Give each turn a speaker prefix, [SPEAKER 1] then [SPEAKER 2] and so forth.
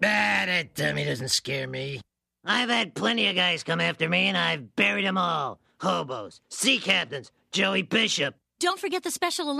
[SPEAKER 1] That dummy doesn't scare me.
[SPEAKER 2] I've had plenty of guys come after me, and I've buried them all. Hobos, sea captains, Joey Bishop.
[SPEAKER 3] Don't forget the Special Olympics.